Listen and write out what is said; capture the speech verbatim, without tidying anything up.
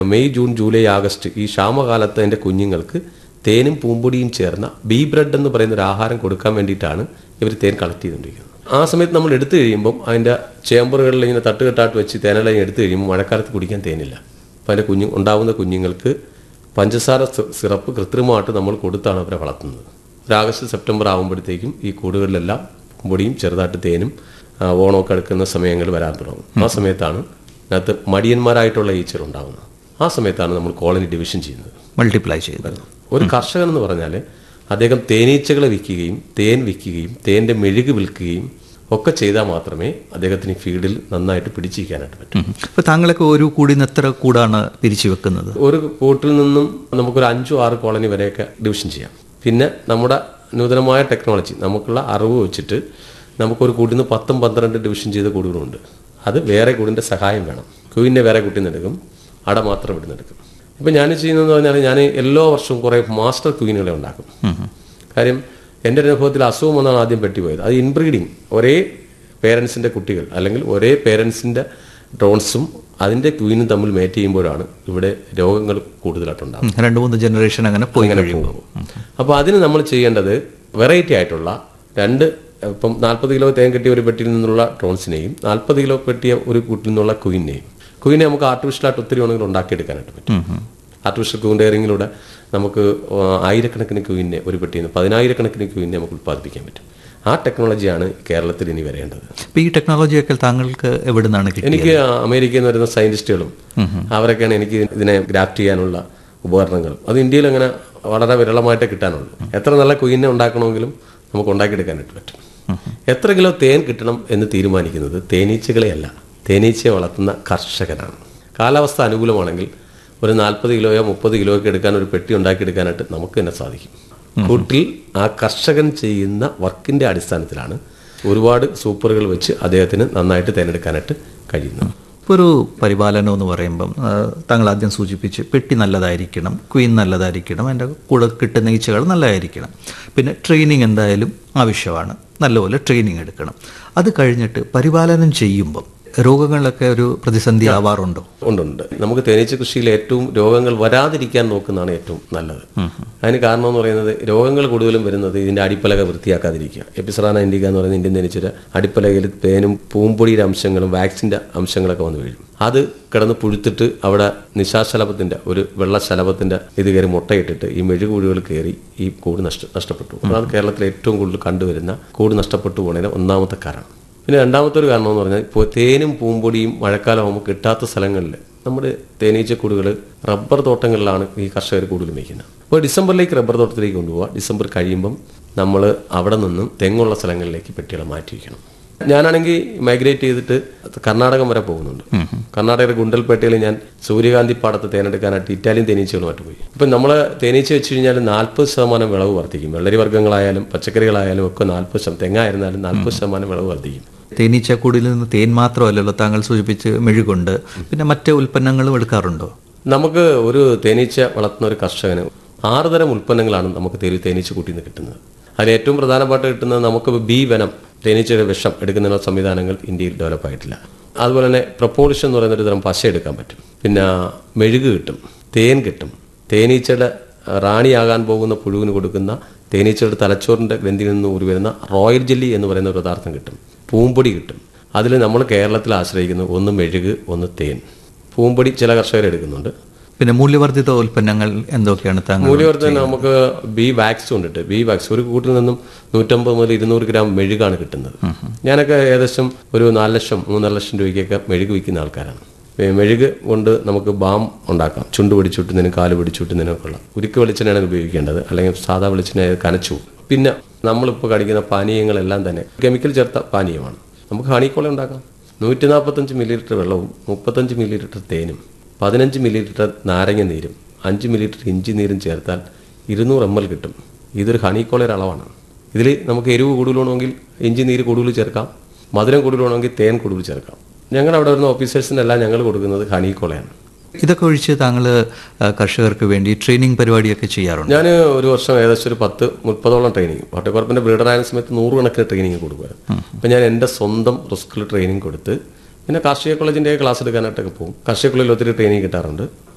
May June July August ഈ ക്ഷാമകാലത്ത് അതിൻ്റെ കുഞ്ഞുങ്ങൾക്ക് തേനും പൂമ്പൊടിയും ചേർന്ന ബീ ബ്രെഡ് എന്ന് പറയുന്ന ഒരു ആഹാരം കൊടുക്കാൻ വേണ്ടിയിട്ടാണ് ഇവർ തേൻ കളക്ട് ചെയ്തുകൊണ്ടിരിക്കുന്നത്. ആ സമയത്ത് നമ്മൾ എടുത്തു കഴിയുമ്പം അതിൻ്റെ ചേമ്പറുകളിൽ ഇങ്ങനെ തട്ടുകെട്ടാട്ട് വെച്ച് തേനെല്ലാം എടുത്തു കഴിയുമ്പോൾ മഴക്കാലത്ത് കുടിക്കാൻ തേനില്ല. അപ്പോൾ അതിൻ്റെ കുഞ്ഞു ഉണ്ടാകുന്ന കുഞ്ഞുങ്ങൾക്ക് പഞ്ചസാര സിറപ്പ് കൃത്രിമമായിട്ട് നമ്മൾ കൊടുത്താണ് അവരെ വളർത്തുന്നത്. ഒരു ആഗസ്റ്റ് സെപ്റ്റംബർ ആകുമ്പോഴത്തേക്കും ഈ കൂടുകളിലെല്ലാം പൂമ്പൊടിയും ചെറുതായിട്ട് തേനും ഓണമൊക്കെ എടുക്കുന്ന സമയങ്ങൾ വരാൻ തുടങ്ങും. ആ സമയത്താണ് അതിനകത്ത് മടിയന്മാരായിട്ടുള്ള ഈച്ചകൾ ഉണ്ടാകുന്നത്. ആ സമയത്താണ് നമ്മൾ കോളനി ഡിവിഷൻ ചെയ്യുന്നത്, മൾട്ടിപ്ലൈ ചെയ്യുന്നത്. ഒരു കർഷകൻ എന്ന് പറഞ്ഞാൽ അദ്ദേഹം തേനീച്ചകളെ വിൽക്കുകയും തേൻ വിൽക്കുകയും തേൻ്റെ മെഴുക് വിൽക്കുകയും ഒക്കെ ചെയ്താൽ മാത്രമേ അദ്ദേഹത്തിന് ഫീൽഡിൽ നന്നായിട്ട് പിടിച്ചിരിക്കാനായിട്ട് പറ്റും. ഇപ്പോൾ താങ്കളൊക്കെ ഒരു കൂടിൽ നിന്ന് എത്ര കൂടാണ് പിരിച്ചു വെക്കുന്നത്? ഒരു കൂട്ടിൽ നിന്നും നമുക്കൊരു അഞ്ചോ ആറ് കോളനി വരെയൊക്കെ ഡിവിഷൻ ചെയ്യാം. പിന്നെ നമ്മുടെ നൂതനമായ ടെക്നോളജി, നമുക്കുള്ള അറിവ് വെച്ചിട്ട് നമുക്കൊരു കൂട്ടിൽ നിന്ന് പത്തും പന്ത്രണ്ട് ഡിവിഷൻ ചെയ്ത കൂടുകളുണ്ട്. അത് വേറെ കൂടിൻ്റെ സഹായം വേണം. കുയിനെ വേറെ കൂട്ടിൽ നിന്ന് എടുക്കും, അട മാത്രം ഇവിടുന്ന് എടുക്കും. ഇപ്പം ഞാൻ ചെയ്യുന്നതെന്ന് പറഞ്ഞാൽ ഞാൻ എല്ലാ വർഷവും കുറേ മാസ്റ്റർ ക്വീനുകളെ ഉണ്ടാക്കും. കാര്യം എൻ്റെ ഒരു അനുഭവത്തിൽ അസുഖം വന്നാണ് ആദ്യം പെട്ടിപ്പോയത്. അത് ഇൻബ്രീഡിങ്, ഒരേ പേരൻസിൻ്റെ കുട്ടികൾ അല്ലെങ്കിൽ ഒരേ പേരൻസിൻ്റെ ഡ്രോൺസും അതിൻ്റെ ക്വീനും തമ്മിൽ മേറ്റ് ചെയ്യുമ്പോഴാണ് ഇവിടെ രോഗങ്ങൾ കൂടുതലായിട്ടുണ്ടാകും. രണ്ട് മൂന്ന് ജനറേഷൻ അങ്ങനെ പോയി കഴിയുമ്പോൾ. അപ്പോൾ അതിന് നമ്മൾ ചെയ്യേണ്ടത് വെറൈറ്റി ആയിട്ടുള്ള രണ്ട്, ഇപ്പം നാൽപ്പത് കിലോ തേൻ കിട്ടിയ ഒരു പെട്ടിയിൽ നിന്നുള്ള ഡ്രോൺസിനെയും നാൽപ്പത് കിലോ പെട്ടിയ ഒരു കൂട്ടിൽ നിന്നുള്ള ക്വീനെയും ക്വീനെ നമുക്ക് ആർട്ടിഫിഷ്യലായിട്ട് ഒത്തിരി ഉണങ്ങൾ ഉണ്ടാക്കിയെടുക്കാനായിട്ട് പറ്റും. ആർട്ടിഫിഷ്യൽ ക്വീൻ ഡെയറിങ്ങിലൂടെ നമുക്ക് ആയിരക്കണക്കിന് ക്വീനെ ഒരു പെട്ടിയിൽ നിന്ന് പതിനായിരക്കണക്കിന് ക്വീനെ നമുക്ക് ഉത്പാദിപ്പിക്കാൻ പറ്റും. ആ ടെക്നോളജിയാണ് കേരളത്തിൽ ഇനി വരേണ്ടത്. ഈ ടെക്നോളജിയൊക്കെ താങ്കൾക്ക് എവിടെ നിന്നാണ് കിട്ടിയത്? എനിക്ക് അമേരിക്കയിൽ നിന്ന് വരുന്ന സയന്റിസ്റ്റുകളും അവരൊക്കെയാണ് എനിക്ക് ഇതിനെ ഗ്രാഫ്റ്റ് ചെയ്യാനുള്ള ഉപകരണങ്ങളും. അത് ഇന്ത്യയിൽ അങ്ങനെ വളരെ വിരളമായിട്ടേ കിട്ടാനുള്ളൂ. എത്ര നല്ല ക്വീനെ ഉണ്ടാക്കണമെങ്കിലും നമുക്ക് ഉണ്ടാക്കിയെടുക്കാനായിട്ട് പറ്റും. എത്ര കിലോ തേൻ കിട്ടണം എന്ന് തീരുമാനിക്കുന്നത് തേനീച്ചകളെയല്ല, തേനീച്ചയെ വളർത്തുന്ന കർഷകനാണ്. കാലാവസ്ഥ അനുകൂലമാണെങ്കിൽ ഒരു നാൽപ്പത് കിലോയോ മുപ്പത് കിലോയോ ഒക്കെ എടുക്കാൻ ഒരു പെട്ടി ഉണ്ടാക്കിയെടുക്കാനായിട്ട് നമുക്ക് തന്നെ സാധിക്കും. കൂട്ടിൽ ആ കർഷകൻ ചെയ്യുന്ന വർക്കിന്റെ അടിസ്ഥാനത്തിലാണ് ഒരുപാട് സൂപ്പറുകൾ വെച്ച് അദ്ദേഹത്തിന് നന്നായിട്ട് തിരഞ്ഞെടുക്കാനായിട്ട് കഴിയുന്നത്. ഇപ്പോൾ ഒരു പരിപാലനം എന്ന് പറയുമ്പം താങ്കൾ ആദ്യം സൂചിപ്പിച്ച് പെട്ടി നല്ലതായിരിക്കണം, ക്വീൻ നല്ലതായിരിക്കണം, അതിൻ്റെ കൂടെ കിട്ടുന്ന ഈച്ചകൾ നല്ലതായിരിക്കണം. പിന്നെ ട്രെയിനിങ് എന്തായാലും ആവശ്യമാണ്, നല്ലപോലെ ട്രെയിനിങ് എടുക്കണം. അത് കഴിഞ്ഞിട്ട് പരിപാലനം ചെയ്യുമ്പം രോഗങ്ങളിലൊക്കെ ഒരു പ്രതിസന്ധി ആവാറുണ്ടോ? ഉണ്ടുണ്ട്. നമുക്ക് തേനീച്ച കൃഷിയിൽ ഏറ്റവും രോഗങ്ങൾ വരാതിരിക്കാൻ നോക്കുന്നതാണ് ഏറ്റവും നല്ലത്. അതിന് കാരണം എന്ന് പറയുന്നത് രോഗങ്ങൾ കൂടുതലും വരുന്നത് ഇതിന്റെ അടിപ്പലക വൃത്തിയാക്കാതിരിക്കുക. എപ്പിസറാന ഇൻഡിക്ക എന്ന് പറയുന്ന ഇന്ത്യൻ തേനീച്ചയുടെ അടിപ്പലകയിൽ തേനും പൂമ്പൊടിയുടെ അംശങ്ങളും വാക്സിന്റെ അംശങ്ങളൊക്കെ വന്ന് വീഴും. അത് കിടന്ന് പുഴുത്തിട്ട് അവിടെ നിശാശലഭത്തിന്റെ ഒരു വെള്ളശലഭത്തിന്റെ ഇത് കയറി മുട്ടയിട്ടിട്ട് ഈ മെഴുകുഴികൾ കയറി ഈ കൂട് നഷ്ട നഷ്ടപ്പെട്ടു അതാണ് കേരളത്തിൽ ഏറ്റവും കൂടുതൽ കണ്ടുവരുന്ന കൂട് നഷ്ടപ്പെട്ടു പോകുന്നതിന് ഒന്നാമത്തെ കാരണം. പിന്നെ രണ്ടാമത്തെ ഒരു കാരണം എന്ന് പറഞ്ഞാൽ ഇപ്പോൾ തേനും പൂമ്പൊടിയും മഴക്കാലമാകുമ്പോൾ കിട്ടാത്ത സ്ഥലങ്ങളിൽ നമ്മുടെ തേനീച്ചക്കൂടുകൾ റബ്ബർ തോട്ടങ്ങളിലാണ് ഈ കർഷകർ കൂടുതൽ മേയ്ക്കുന്നത്. അപ്പോൾ ഡിസംബറിലേക്ക് റബ്ബർ തോട്ടത്തിലേക്ക് കൊണ്ടുപോകുക. ഡിസംബർ കഴിയുമ്പം നമ്മൾ അവിടെ നിന്നും തെങ്ങുള്ള സ്ഥലങ്ങളിലേക്ക് പെട്ടികളെ മാറ്റി വയ്ക്കണം. ഞാനാണെങ്കിൽ മൈഗ്രേറ്റ് ചെയ്തിട്ട് കർണാടകം വരെ പോകുന്നുണ്ട്. കർണാടകയുടെ ഗുണ്ടൽപേട്ടയിൽ ഞാൻ സൂര്യകാന്തി പാടത്ത് തേനെടുക്കാനായിട്ട് ഇറ്റാലിയൻ തേനീച്ചകളുമായിട്ട് പോയി. ഇപ്പം നമ്മൾ തേനീച്ച വെച്ച് കഴിഞ്ഞാൽ നാൽപ്പത് ശതമാനം വിളവ് വർദ്ധിക്കും. വെള്ളരി വർഗ്ഗങ്ങളായാലും പച്ചക്കറികളായാലും ഒക്കെ നാൽപ്പത് ശതമാനം, തെങ്ങായിരുന്നാലും നാൽപ്പത് ശതമാനം വിളവ് വർദ്ധിക്കും. തേനീച്ചക്കൂടിൽ നിന്ന് തേൻ മാത്രമല്ലല്ലോ താങ്കൾ സൂചിപ്പിച്ച് മെഴുകുണ്ട്, പിന്നെ മറ്റ് ഉൽപ്പന്നങ്ങളും എടുക്കാറുണ്ടോ? നമുക്ക് ഒരു തേനീച്ച വളർത്തുന്ന ഒരു കർഷകന് ആറ് തരം ഉൽപ്പന്നങ്ങളാണ് നമുക്ക് തേനീച്ച കൂട്ടിൽ നിന്ന് കിട്ടുന്നത്. അതിൽ ഏറ്റവും പ്രധാനമായിട്ട് കിട്ടുന്നത് നമുക്ക് ബി വനം, തേനീച്ചയുടെ വിഷം എടുക്കുന്ന സംവിധാനങ്ങൾ ഇന്ത്യയിൽ ഡെവലപ്പ് ആയിട്ടില്ല. അതുപോലെ തന്നെ പ്രൊപ്പോളിഷൻ എന്ന് പറയുന്ന ഒരു തരം പശ എടുക്കാൻ പറ്റും. പിന്നെ മെഴുക് കിട്ടും, തേൻ കിട്ടും, തേനീച്ചയുടെ റാണിയാകാൻ പോകുന്ന പുഴുവിന് കൊടുക്കുന്ന തേനീച്ചയുടെ തലച്ചോറിൻ്റെ ഗ്രന്ഥിയിൽ നിന്ന് ഊരി വരുന്ന റോയൽ ജെല്ലി എന്ന് പറയുന്ന ഒരു പദാർത്ഥം കിട്ടും, പൂമ്പൊടി കിട്ടും. അതിൽ നമ്മൾ കേരളത്തിൽ ആശ്രയിക്കുന്നത് ഒന്ന് മെഴുക്, ഒന്ന് തേൻ. പൂമ്പൊടി ചില കർഷകർ എടുക്കുന്നുണ്ട്. പിന്നെ മൂല്യവർദ്ധിത ഉൽപ്പന്നങ്ങൾ എന്തൊക്കെയാണ് താങ്കൾ? മൂല്യവർദ്ധന നമുക്ക് ബി വാക്സ് കൊണ്ടിട്ട് ബി വാക്സ് ഒരു കൂട്ടിൽ നിന്നും നൂറ്റമ്പത് മുതൽ ഇരുന്നൂറ് ഗ്രാം മെഴുകാണ് കിട്ടുന്നത്. ഞാനൊക്കെ ഏകദേശം ഒരു നാല് ലക്ഷം മൂന്നര ലക്ഷം രൂപയ്ക്കൊക്കെ മെഴുക് വിൽക്കുന്ന ആൾക്കാരാണ്. മെഴുക് കൊണ്ട് നമുക്ക് ബാം ഉണ്ടാക്കാം. ചുണ്ട് പിടിച്ചുവിട്ടുന്നതിനും കാല് പിടിച്ചുവിട്ടുന്നതിനൊക്കെ ഉള്ള ഉരുക്ക് വെളിച്ചെണ്ണയാണ് ഉപയോഗിക്കേണ്ടത്, അല്ലെങ്കിൽ സാധാ വെളിച്ചെണ്ണ കനച്ചു. പിന്നെ നമ്മളിപ്പോൾ കഴിക്കുന്ന പാനീയങ്ങളെല്ലാം തന്നെ കെമിക്കൽ ചേർത്ത പാനീയമാണ്. നമുക്ക് ഹണിക്കോള ഉണ്ടാക്കാം. നൂറ്റി നാൽപ്പത്തഞ്ച് മില്ലി ലിറ്റർ വെള്ളവും മുപ്പത്തഞ്ച് മില്ലി ലിറ്റർ തേനും പതിനഞ്ച് മില്ലി ലിറ്റർ നാരങ്ങ നീരും അഞ്ച് മില്ലി ലിറ്റർ ഇഞ്ചി നീരും ചേർത്താൽ ഇരുന്നൂറ് എം എൽ കിട്ടും. ഇതൊരു ഹണിക്കോളയുടെ അളവാണ്. ഇതിൽ നമുക്ക് എരിവ് കൂടുതൽ വേണമെങ്കിൽ ഇഞ്ചി നീര് കൂടുതൽ ചേർക്കാം, മധുരം കൂടുതൽ വേണമെങ്കിൽ തേൻ കൂടുതൽ ചേർക്കാം. ഞങ്ങളുടെ അവിടെ വരുന്ന ഓഫീസേഴ്സിനെല്ലാം ഞങ്ങൾ കൊടുക്കുന്നത് ഹണിക്കോളയാണ്. ഇതൊക്കെ ഒഴിച്ച് താങ്കൾ കർഷകർക്ക് വേണ്ടി ട്രെയിനിങ് പരിപാടിയൊക്കെ ചെയ്യാറുണ്ട്? ഞാൻ ഒരു വർഷം ഏകദേശം ഒരു പത്ത് മുപ്പതോളം ട്രെയിനിങ്, വട്ടക്കുറപ്പിന്റെ ബ്രീഡറായ സമയത്ത് നൂറുകണക്കിന് ട്രെയിനിങ് കൊടുക്കുമായിരുന്നു. അപ്പം ഞാൻ എൻ്റെ സ്വന്തം റിസ്കിൽ ട്രെയിനിങ് കൊടുത്ത് പിന്നെ കാർഷിക കോളേജിൻ്റെ ക്ലാസ് എടുക്കാനായിട്ടൊക്കെ പോകും. കാർഷിക കോളേജിൽ ഒത്തിരി ട്രെയിനിങ് കിട്ടാറുണ്ട്.